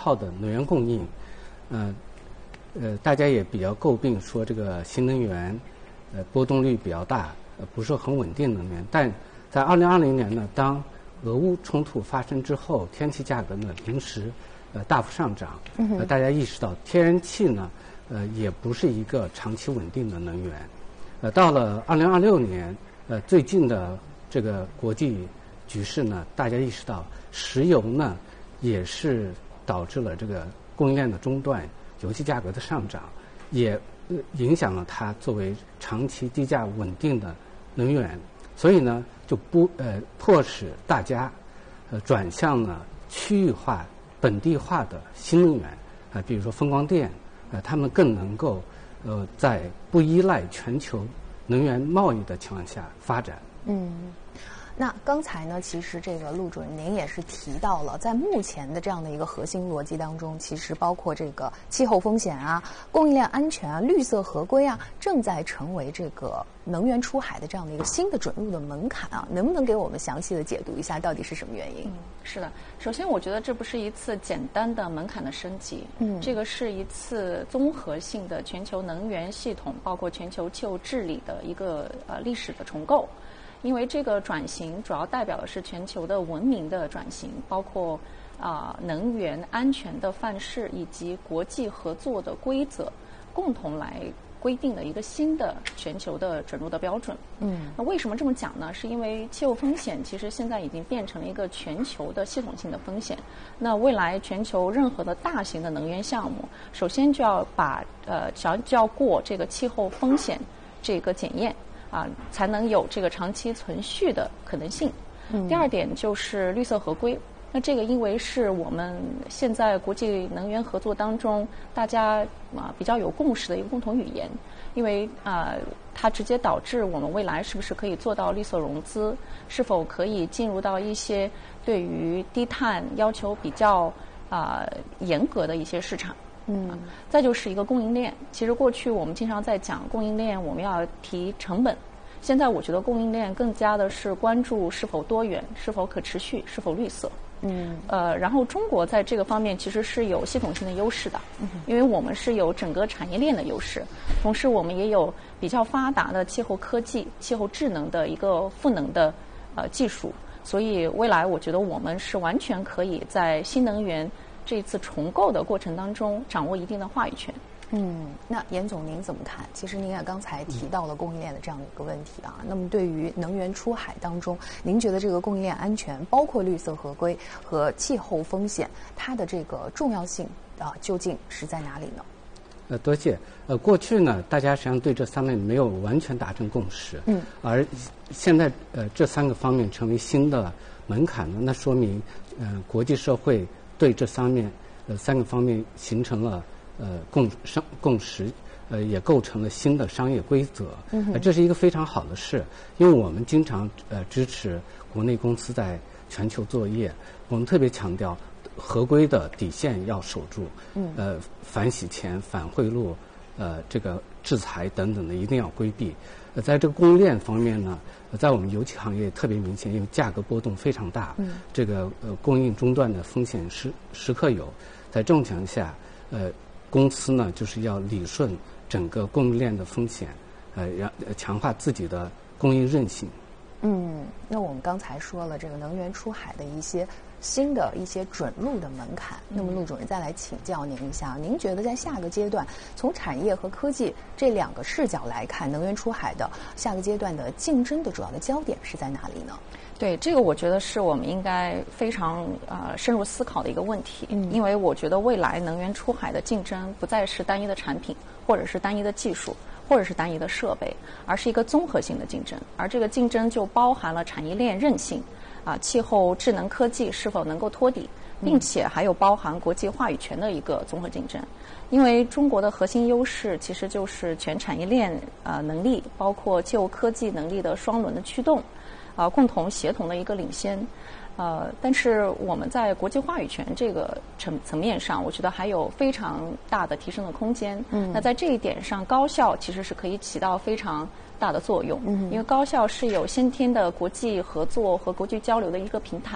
靠的能源供应，大家也比较诟病说这个新能源，波动率比较大，不是很稳定能源。但在2020年呢，当俄乌冲突发生之后，天气价格呢临时大幅上涨，大家意识到天然气呢也不是一个长期稳定的能源。到了2026年，最近的这个国际局势呢，大家意识到石油呢也是导致了这个供应链的中断，油气价格的上涨，也影响了它作为长期低价稳定的能源。所以呢，就迫使大家转向了区域化、本地化的新能源比如说风光电他们更能够在不依赖全球能源贸易的情况下发展。 那刚才呢，其实这个陆主任您也是提到了，在目前的这样的一个核心逻辑当中，其实包括这个气候风险啊、供应链安全啊、绿色合规啊，正在成为这个能源出海的这样的一个新的准入的门槛啊。能不能给我们详细的解读一下，到底是什么原因？ 是的，首先我觉得这不是一次简单的门槛的升级，这个是一次综合性的全球能源系统，包括全球气候治理的一个历史的重构。因为这个转型主要代表的是全球的文明的转型，包括能源安全的范式以及国际合作的规则，共同来规定的一个新的全球的准入的标准。那为什么这么讲呢？是因为气候风险其实现在已经变成了一个全球的系统性的风险。那未来全球任何的大型的能源项目，首先就要就要过这个气候风险这个检验。才能有这个长期存续的可能性。第二点就是绿色合规。那这个因为是我们现在国际能源合作当中大家比较有共识的一个共同语言，因为它直接导致我们未来是不是可以做到绿色融资，是否可以进入到一些对于低碳要求比较严格的一些市场。再就是一个供应链。其实过去我们经常在讲供应链，我们要提成本。现在我觉得供应链更加的是关注是否多元、是否可持续、是否绿色。然后中国在这个方面其实是有系统性的优势的，因为我们是有整个产业链的优势，同时我们也有比较发达的气候科技、气候智能的一个赋能的技术，所以未来我觉得我们是完全可以在新能源这次重构的过程当中掌握一定的话语权。 那严总您怎么看？其实您也刚才提到了供应链的这样的一个问题啊。那么对于能源出海当中，您觉得这个供应链安全，包括绿色合规和气候风险，它的这个重要性究竟是在哪里呢？ 多谢。过去呢，大家实际上对这三面没有完全达成共识。而现在这三个方面成为新的门槛呢，那说明国际社会对这三个方面形成了共识，也构成了新的商业规则。这是一个非常好的事，因为我们经常支持国内公司在全球作业，我们特别强调合规的底线要守住，反洗钱、反贿赂、这个制裁等等的一定要规避。在这个供应链方面呢，在我们油气行业特别明显，因为价格波动非常大，这个供应中断的风险时刻有。在这种情况下，公司呢就是要理顺整个供应链的风险，强化自己的供应韧性。 那我们刚才说了这个能源出海的一些新的一些准入的门槛，那么陆主任再来请教您一下，您觉得在下个阶段，从产业和科技这两个视角来看，能源出海的下个阶段的竞争的主要的焦点是在哪里呢？ 对，这个我觉得是我们应该非常深入思考的一个问题。因为我觉得未来能源出海的竞争不再是单一的产品，或者是单一的技术，或者是单一的设备，而是一个综合性的竞争。而这个竞争就包含了产业链韧性，气候智能科技是否能够托底，并且还有包含国际话语权的一个综合竞争。因为中国的核心优势其实就是全产业链能力，包括气候科技能力的双轮的驱动，共同协同的一个领先。但是我们在国际话语权这个层面上，我觉得还有非常大的提升的空间。那在这一点上，高校其实是可以起到非常大的作用。因为高校是有先天的国际合作和国际交流的一个平台，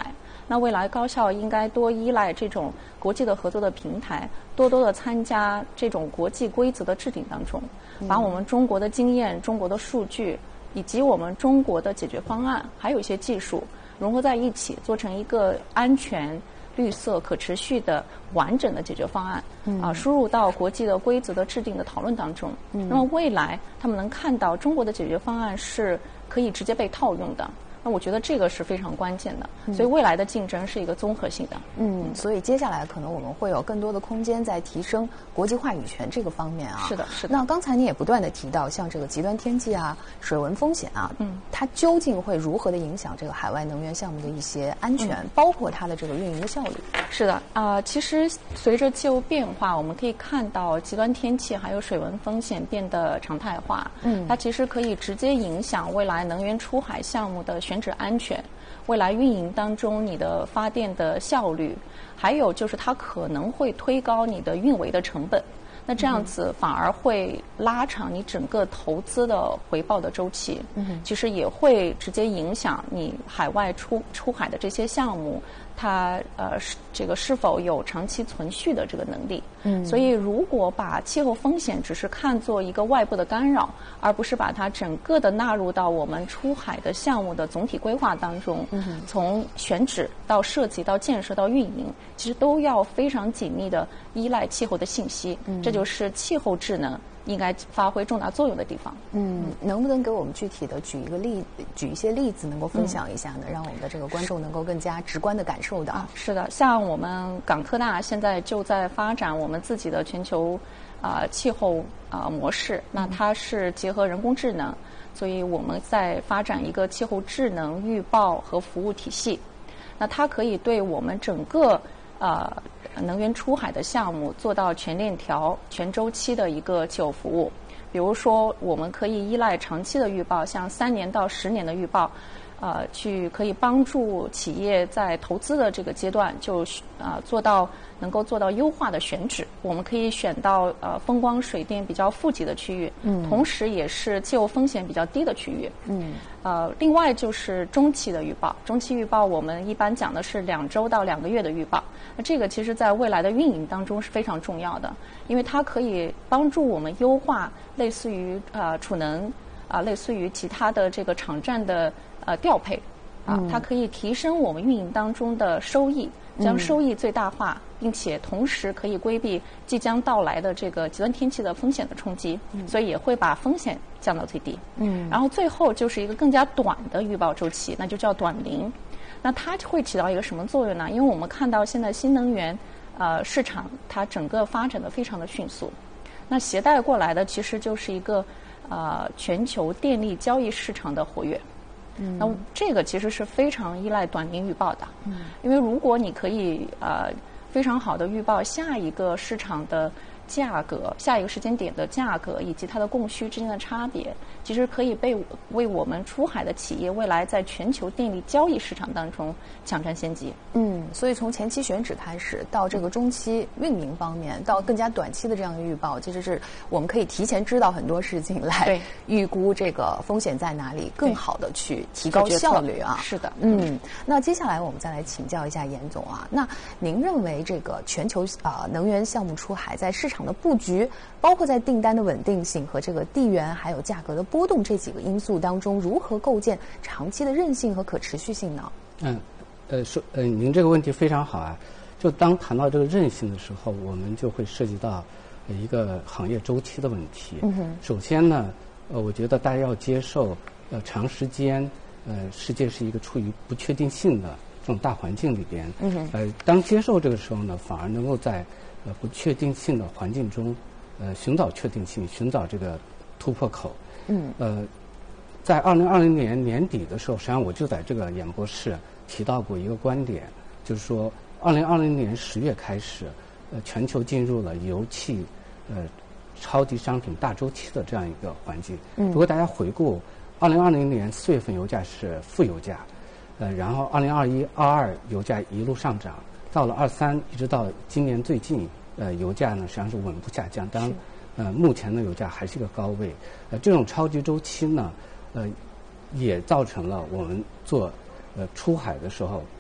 那未来高校应该多依赖这种国际的合作的平台，多多的参加这种国际规则的制定当中，把我们中国的经验、中国的数据以及我们中国的解决方案，还有一些技术融合在一起，做成一个安全、绿色、可持续的完整的解决方案，输入到国际的规则的制定的讨论当中。那么未来他们能看到中国的解决方案是可以直接被套用的。那我觉得这个是非常关键的，所以未来的竞争是一个综合性的。 所以接下来可能我们会有更多的空间在提升国际话语权这个方面啊。 是的，是的。 那刚才你也不断的提到，像这个极端天气啊、水文风险啊，它究竟会如何的影响这个海外能源项目的一些安全，包括它的这个运营的效率？ 是的，其实随着气候变化，我们可以看到极端天气还有水文风险变得常态化。它其实可以直接影响未来能源出海项目的选址安全，未来运营当中你的发电的效率，还有就是它可能会推高你的运维的成本。那这样子反而会拉长你整个投资的回报的周期，其实也会直接影响你海外出海的这些项目，它这个是否有长期存续的这个能力。所以如果把气候风险只是看作一个外部的干扰，而不是把它整个的纳入到我们出海的项目的总体规划当中，从选址到设计到建设到运营，其实都要非常紧密的依赖气候的信息。这就是气候智能应该发挥重大作用的地方。 能不能给我们具体的举一些例子，能够分享一下呢？让我们的这个观众能够更加直观的感受到。 是的，像我们港科大现在就在发展我们自己的全球气候模式，那它是结合人工智能，所以我们在发展一个气候智能预报和服务体系。那它可以对我们整个能源出海的项目做到全链条、全周期的一个气候服务。比如说，我们可以依赖长期的预报，像3年到10年的预报，可以帮助企业在投资的这个阶段就能够做到优化的选址。我们可以选到风光水电比较富集的区域，同时也是气候风险比较低的区域。另外就是中期的预报，中期预报我们一般讲的是2周到2个月的预报。那这个其实在未来的运营当中是非常重要的，因为它可以帮助我们优化类似于储能类似于其他的这个场站的调配它可以提升我们运营当中的收益，将收益最大化，并且同时可以规避即将到来的这个极端天气的风险的冲击，所以也会把风险降到最低。然后最后就是一个更加短的预报周期，那就叫短零。那它会起到一个什么作用呢？因为我们看到现在新能源市场它整个发展的非常的迅速，那携带过来的其实就是一个全球电力交易市场的活跃。那这个其实是非常依赖短零预报的，因为如果你可以非常好的预报下一个市场的价格、下一个时间点的价格以及它的供需之间的差别，其实可以为我们出海的企业未来在全球电力交易市场当中抢占先机。 所以从前期选址开始，到这个中期运营方面，到更加短期的这样的预报，其实是我们可以提前知道很多事情来预估这个风险在哪里，更好的去提高效率啊。 是的， 那接下来我们再来请教一下严总啊，那您认为这个全球能源项目出海在市场的布局，包括在订单的稳定性和这个地缘还有价格的波动这几个因素当中，如何构建长期的韧性和可持续性呢？ 您这个问题非常好啊。就当谈到这个韧性的时候，我们就会涉及到一个行业周期的问题。首先呢，我觉得大家要接受，长时间，世界是一个处于不确定性的这种大环境里边。当接受这个时候呢，反而能够在不确定性的环境中，寻找确定性，寻找这个突破口。在2020年年底的时候，实际上我就在这个演播室提到过一个观点，就是说2020年10月开始，全球进入了油气超级商品大周期的这样一个环境。如果大家回顾2020年4月份油价是负油价，然后2021、22油价一路上涨，到了23一直到今年最近，油价呢实际上是稳步下降。当然，目前的油价还是一个高位。这种超级周期呢，也造成了我们做出海的时候，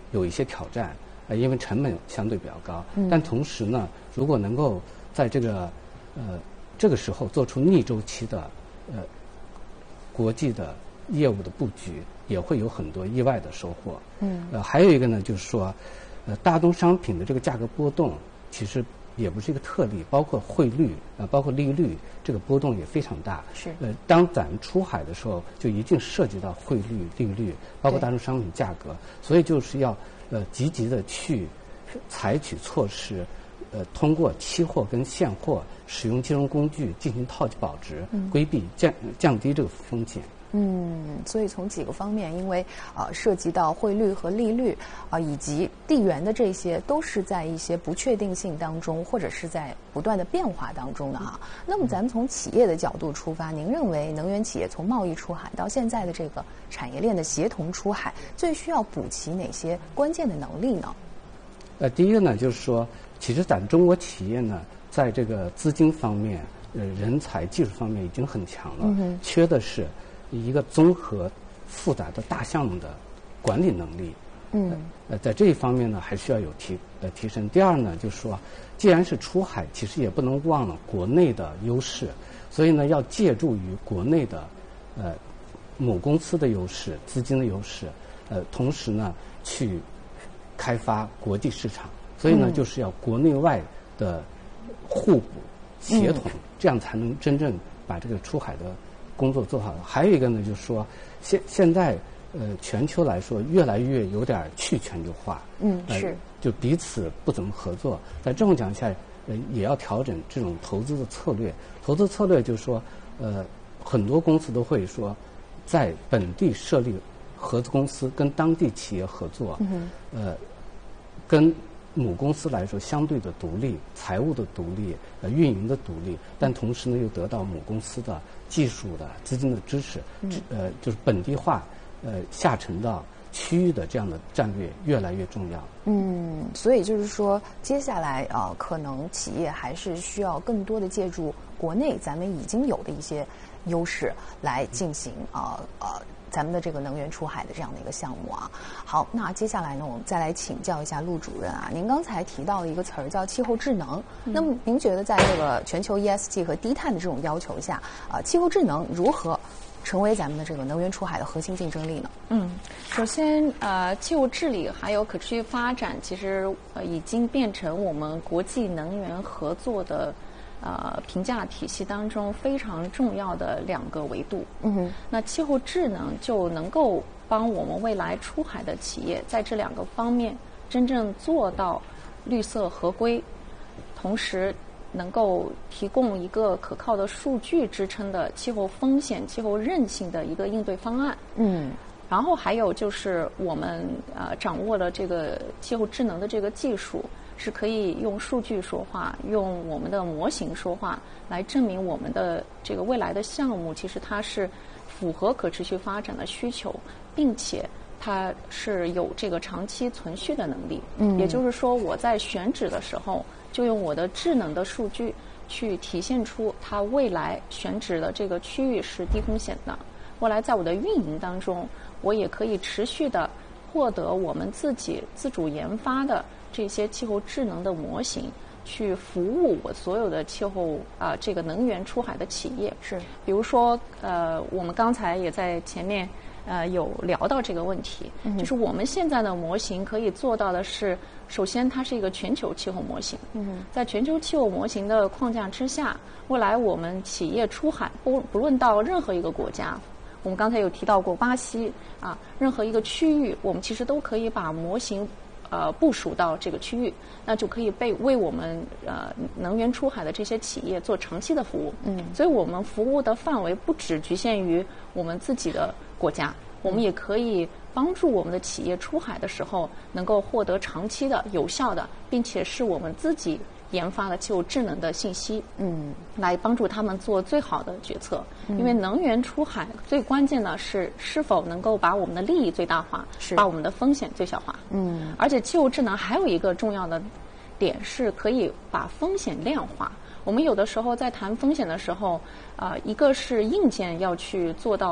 有一些挑战，因为成本相对比较高。但同时呢，如果能够在这个时候做出逆周期的国际的业务的布局，也会有很多意外的收获。还有一个呢，就是说，大宗商品的这个价格波动其实也不是一个特例，包括汇率包括利率，这个波动也非常大。 是。 当咱们出海的时候，就一定涉及到汇率、利率，包括大宗商品价格，所以就是要积极的去采取措施，通过期货跟现货使用金融工具进行套期保值，规避降低这个风险。 所以从几个方面，因为涉及到汇率和利率以及地缘的这些，都是在一些不确定性当中，或者是在不断的变化当中的哈。那么咱们从企业的角度出发，您认为能源企业从贸易出海到现在的这个产业链的协同出海，最需要补齐哪些关键的能力呢？ 第一个呢，就是说，其实咱们中国企业呢，在这个资金方面、人才、技术方面已经很强了，缺的是一个综合复杂的大项目的管理能力。在这一方面呢，还需要有提升。第二呢，就是说，既然是出海，其实也不能忘了国内的优势，所以呢，要借助于国内的母公司的优势、资金的优势，同时呢，去开发国际市场。所以呢，就是要国内外的互补协同，这样才能真正把这个出海的工作做好。还有一个呢，就是说现在全球来说越来越有点去全球化， 是就彼此不怎么合作。在这种讲下，也要调整这种投资的策略。投资策略就是说，很多公司都会说，在本地设立合资公司，跟当地企业合作，跟母公司来说相对的独立，财务的独立，运营的独立，但同时呢又得到母公司的技术的资金的支持，就是本地化，下沉到区域的这样的战略越来越重要。 所以就是说，接下来可能企业还是需要更多的借助国内咱们已经有的一些优势来进行咱们的这个能源出海的这样的一个项目啊。好，那接下来呢，我们再来请教一下陆主任啊。您刚才提到了一个词儿叫气候智能，那么您觉得在这个全球 ESG 和低碳的这种要求下，气候智能如何成为咱们的这个能源出海的核心竞争力呢？ 首先气候治理还有可持续发展，其实已经变成我们国际能源合作的评价体系当中非常重要的2个维度。那气候智能就能够帮我们未来出海的企业在这2个方面真正做到绿色合规，同时能够提供一个可靠的数据支撑的气候风险、气候韧性的一个应对方案。然后还有就是我们掌握了这个气候智能的这个技术，是可以用数据说话，用我们的模型说话，来证明我们的这个未来的项目其实它是符合可持续发展的需求，并且它是有这个长期存续的能力。也就是说，我在选址的时候，就用我的智能的数据去体现出它未来选址的这个区域是低风险的。未来在我的运营当中，我也可以持续的获得我们自己自主研发的这些气候智能的模型，去服务我所有的气候这个能源出海的企业。 是， 比如说我们刚才也在前面有聊到这个问题，就是我们现在的模型可以做到的是，首先它是一个全球气候模型。在全球气候模型的框架之下，未来我们企业出海不论到任何一个国家，我们刚才有提到过巴西任何一个区域，我们其实都可以把模型部署到这个区域，那就可以为我们能源出海的这些企业做长期的服务。所以我们服务的范围不只局限于我们自己的国家，我们也可以帮助我们的企业出海的时候能够获得长期的、有效的，并且是我们自己研发的气候智能的信息，来帮助他们做最好的决策。因为能源出海最关键的是否能够把我们的利益最大化，把我们的风险最小化。而且气候智能还有一个重要的点是可以把风险量化。我们有的时候在谈风险的时候，一个是硬件要去做到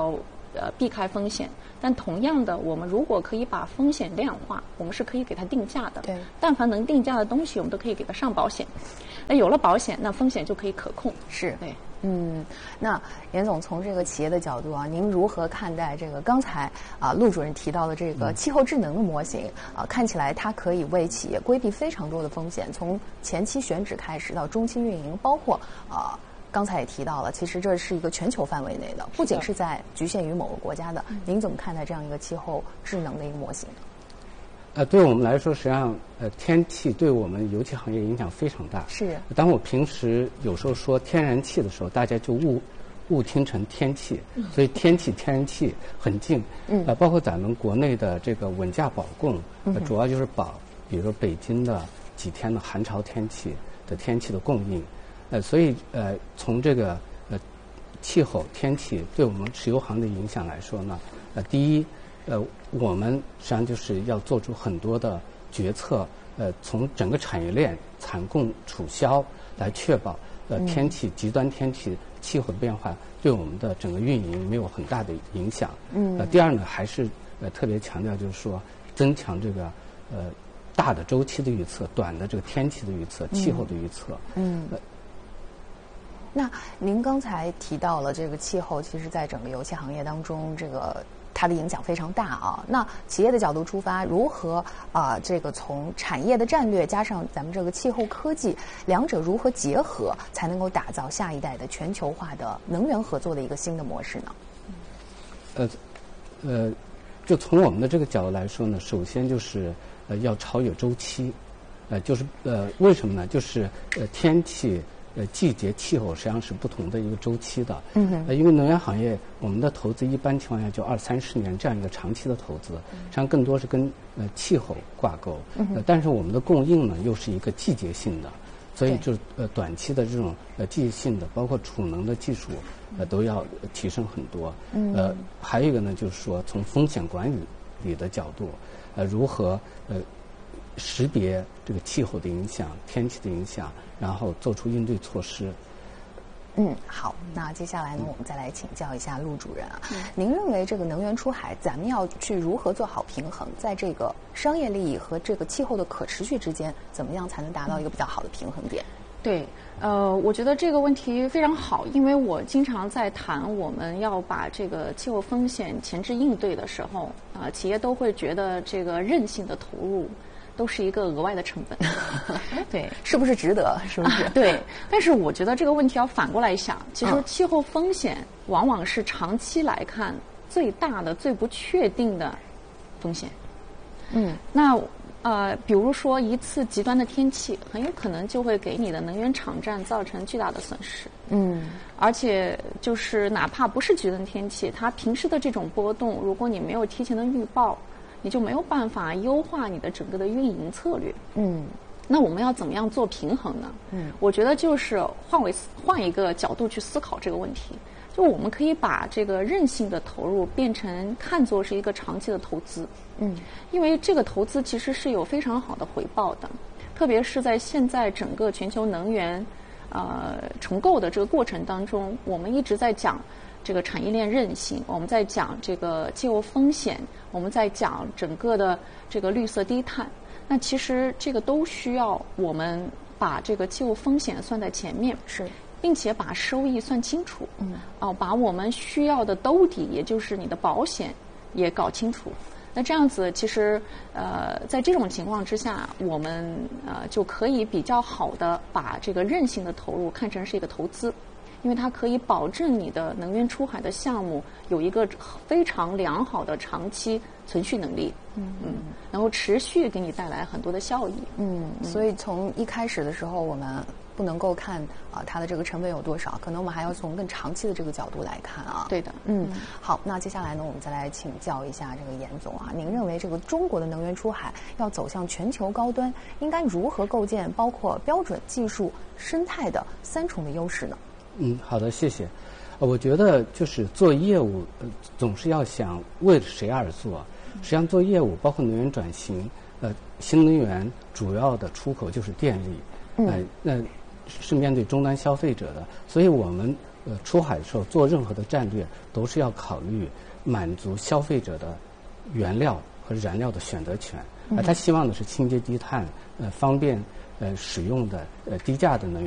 避开风险。但同样的，我们如果可以把风险量化，我们是可以给它定价的。 对， 但凡能定价的东西，我们都可以给它上保险。那有了保险，那风险就可以可控。 是， 对。 那严总从这个企业的角度啊，您如何看待这个刚才陆主任提到的这个气候智能的模型看起来它可以为企业规避非常多的风险，从前期选址开始到中期运营，包括刚才也提到了，其实这是一个全球范围内的，不仅是在局限于某个国家的。您怎么看待这样一个气候智能的一个模型呢？ 对我们来说，实际上天气对我们油气行业影响非常大。 是。 当我平时有时候说天然气的时候，大家就误听成天气，所以天气、天然气很近。包括咱们国内的这个稳价保供，主要就是保，比如说北京的几天的寒潮天气的天气的供应。所以从这个气候天气对我们石油行的影响来说呢，第一，我们实际上就是要做出很多的决策，从整个产业链产供储销来确保天气极端天气气候的变化对我们的整个运营没有很大的影响。第二呢，还是特别强调就是说增强这个大的周期的预测，短的这个天气的预测，气候的预测。 那您刚才提到了这个气候，其实在整个油气行业当中，这个它的影响非常大啊。那企业的角度出发，如何这个从产业的战略加上咱们这个气候科技，两者如何结合，才能够打造下一代的全球化的能源合作的一个新的模式呢？ 就从我们的这个角度来说呢，首先就是要超越周期，就是为什么呢？就是天气。季节气候实际上是不同的一个周期的。因为能源行业我们的投资一般情况下就20-30年这样一个长期的投资，实际上更多是跟气候挂钩。但是我们的供应呢又是一个季节性的，所以就是短期的这种季节性的，包括储能的技术都要提升很多。还有一个呢，就是说从风险管理的角度，如何识别这个气候的影响、天气的影响，然后做出应对措施。 好，那接下来呢，我们再来请教一下陆主任啊。您认为这个能源出海，咱们要去如何做好平衡，在这个商业利益和这个气候的可持续之间，怎么样才能达到一个比较好的平衡点？ 对，我觉得这个问题非常好，因为我经常在谈我们要把这个气候风险前置应对的时候，企业都会觉得这个韧性的投入都是一个额外的成本。对， 是不是值得？是不是？ 对，但是我觉得这个问题要反过来想，其实气候风险往往是长期来看最大的、最不确定的风险。那比如说一次极端的天气，很有可能就会给你的能源场站造成巨大的损失。而且就是哪怕不是极端天气，它平时的这种波动，如果你没有提前的预报，你就没有办法优化你的整个的运营策略。那我们要怎么样做平衡呢？我觉得就是换一个角度去思考这个问题，就我们可以把这个韧性的投入看作是一个长期的投资。因为这个投资其实是有非常好的回报的，特别是在现在整个全球能源重构的这个过程当中，我们一直在讲这个产业链韧性，我们在讲这个气候风险，我们在讲整个的这个绿色低碳。那其实这个都需要我们把这个气候风险算在前面，并且把收益算清楚。把我们需要的兜底，也就是你的保险也搞清楚。那这样子，其实在这种情况之下，我们就可以比较好的把这个韧性的投入看成是一个投资，因为它可以保证你的能源出海的项目有一个非常良好的长期存续能力，然后持续给你带来很多的效益。 所以从一开始的时候，我们不能够看它的这个成本有多少，可能我们还要从更长期的这个角度来看啊。 对的。 好，那接下来呢，我们再来请教一下这个严总啊，您认为这个中国的能源出海要走向全球高端，应该如何构建包括标准、技术、生态的3重的优势呢？ 好的，谢谢。我觉得就是做业务，总是要想为了谁而做。实际上做业务，包括能源转型，新能源主要的出口就是电力，那是面对终端消费者的，所以我们出海的时候做任何的战略，都是要考虑满足消费者的原料和燃料的选择权。他希望的是清洁低碳、方便使用的低价的能源。